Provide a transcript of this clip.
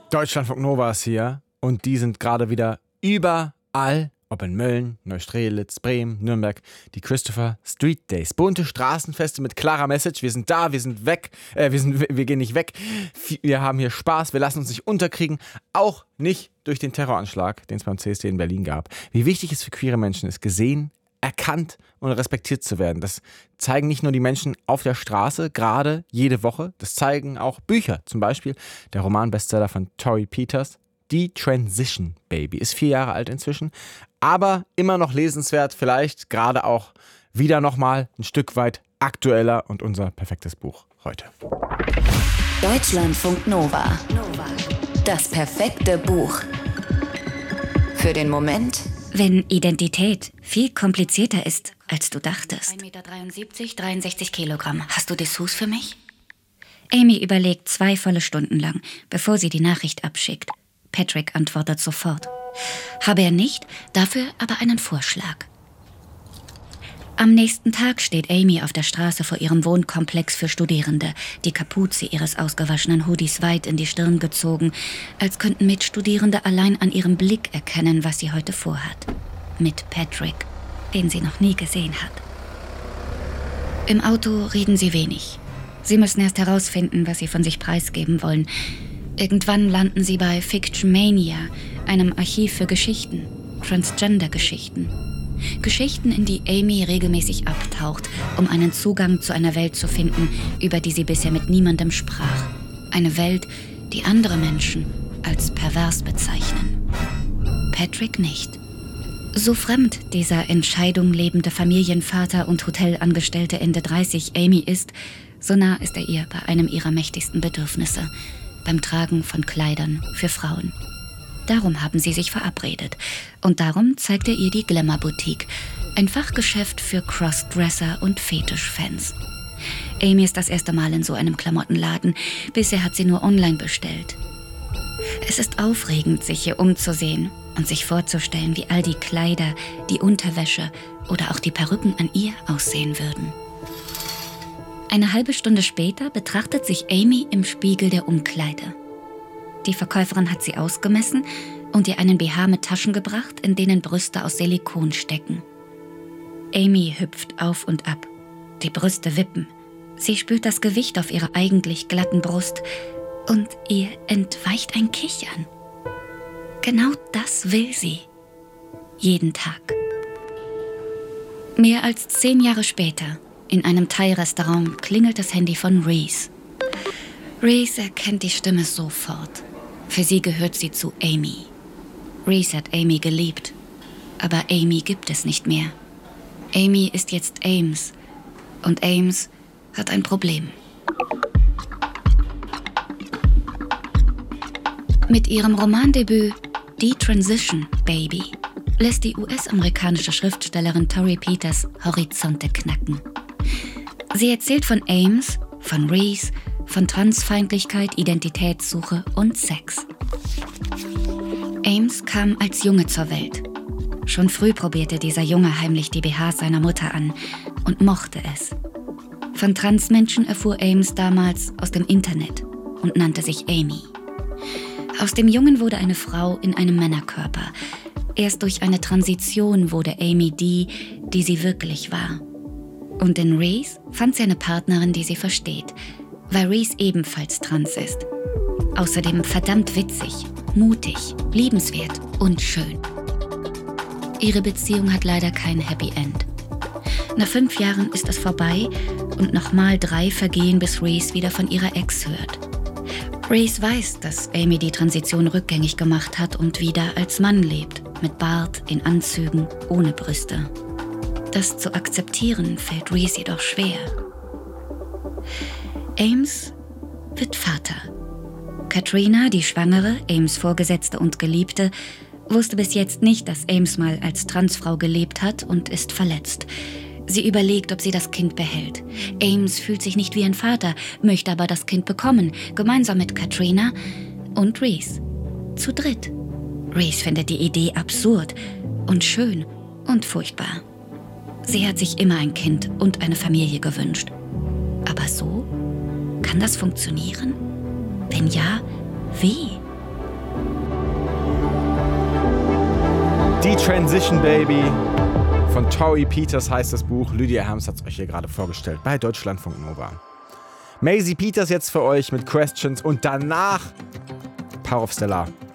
Deutschlandfunk Nova ist hier und die sind gerade wieder überall, ob in Mölln, Neustrelitz, Bremen, Nürnberg, die Christopher Street Days. Bunte Straßenfeste mit klarer Message. Wir sind da, wir sind weg, wir gehen nicht weg. Wir haben hier Spaß, wir lassen uns nicht unterkriegen. Auch nicht durch den Terroranschlag, den es beim CSD in Berlin gab. Wie wichtig es für queere Menschen ist, gesehen, erkannt und respektiert zu werden. Das zeigen nicht nur die Menschen auf der Straße, gerade jede Woche. Das zeigen auch Bücher. Zum Beispiel der Romanbestseller von Torrey Peters, Die Transition Baby. Ist 4 Jahre alt inzwischen, aber immer noch lesenswert. Vielleicht gerade auch wieder nochmal ein Stück weit aktueller und unser perfektes Buch heute. Deutschlandfunk Nova. Das perfekte Buch. Für den Moment, wenn Identität viel komplizierter ist, als du dachtest. 1,73 Meter, 63 Kilogramm. Hast du Dessous für mich? Amy überlegt 2 volle Stunden lang, bevor sie die Nachricht abschickt. Patrick antwortet sofort. Habe er nicht, dafür aber einen Vorschlag. Am nächsten Tag steht Amy auf der Straße vor ihrem Wohnkomplex für Studierende, die Kapuze ihres ausgewaschenen Hoodies weit in die Stirn gezogen, als könnten Mitstudierende allein an ihrem Blick erkennen, was sie heute vorhat. Mit Patrick, den sie noch nie gesehen hat. Im Auto reden sie wenig. Sie müssen erst herausfinden, was sie von sich preisgeben wollen. Irgendwann landen sie bei Fiction Mania, einem Archiv für Geschichten, Transgender-Geschichten. Geschichten, in die Amy regelmäßig abtaucht, um einen Zugang zu einer Welt zu finden, über die sie bisher mit niemandem sprach. Eine Welt, die andere Menschen als pervers bezeichnen. Patrick nicht. So fremd dieser Entscheidung lebende Familienvater und Hotelangestellte Ende 30 Amy ist, so nah ist er ihr bei einem ihrer mächtigsten Bedürfnisse, beim Tragen von Kleidern für Frauen. Darum haben sie sich verabredet. Und darum zeigt er ihr die Glamour-Boutique, ein Fachgeschäft für Crossdresser und Fetischfans. Amy ist das erste Mal in so einem Klamottenladen. Bisher hat sie nur online bestellt. Es ist aufregend, sich hier umzusehen und sich vorzustellen, wie all die Kleider, die Unterwäsche oder auch die Perücken an ihr aussehen würden. Eine halbe Stunde später betrachtet sich Amy im Spiegel der Umkleide. Die Verkäuferin hat sie ausgemessen und ihr einen BH mit Taschen gebracht, in denen Brüste aus Silikon stecken. Amy hüpft auf und ab. Die Brüste wippen. Sie spürt das Gewicht auf ihrer eigentlich glatten Brust und ihr entweicht ein Kichern. Genau das will sie. Jeden Tag. Mehr als 10 Jahre später, in einem Thai-Restaurant, klingelt das Handy von Reese. Reese erkennt die Stimme sofort. Für sie gehört sie zu Amy. Reese hat Amy geliebt, aber Amy gibt es nicht mehr. Amy ist jetzt Ames und Ames hat ein Problem. Mit ihrem Romandebüt Die Transition Baby lässt die US-amerikanische Schriftstellerin Torrey Peters Horizonte knacken. Sie erzählt von Ames, von Reese, von Transfeindlichkeit, Identitätssuche und Sex. Ames kam als Junge zur Welt. Schon früh probierte dieser Junge heimlich die BHs seiner Mutter an und mochte es. Von Transmenschen erfuhr Ames damals aus dem Internet und nannte sich Amy. Aus dem Jungen wurde eine Frau in einem Männerkörper. Erst durch eine Transition wurde Amy die sie wirklich war. Und in Reese fand sie eine Partnerin, die sie versteht, weil Reese ebenfalls trans ist. Außerdem verdammt witzig, mutig, liebenswert und schön. Ihre Beziehung hat leider kein Happy End. Nach 5 Jahren ist es vorbei und nochmal 3 vergehen, bis Reese wieder von ihrer Ex hört. Reese weiß, dass Amy die Transition rückgängig gemacht hat und wieder als Mann lebt, mit Bart, in Anzügen, ohne Brüste. Das zu akzeptieren fällt Reese jedoch schwer. Ames wird Vater. Katrina, die Schwangere, Ames Vorgesetzte und Geliebte, wusste bis jetzt nicht, dass Ames mal als Transfrau gelebt hat und ist verletzt. Sie überlegt, ob sie das Kind behält. Ames fühlt sich nicht wie ein Vater, möchte aber das Kind bekommen, gemeinsam mit Katrina und Reese. Zu dritt. Reese findet die Idee absurd und schön und furchtbar. Sie hat sich immer ein Kind und eine Familie gewünscht. Aber so? Kann das funktionieren? Wenn ja, wie? Die Transition Baby von Torrey Peters heißt das Buch. Lydia Herms hat es euch hier gerade vorgestellt bei Deutschlandfunk Nova. Maisie Peters jetzt für euch mit Questions und danach Power of Stellar.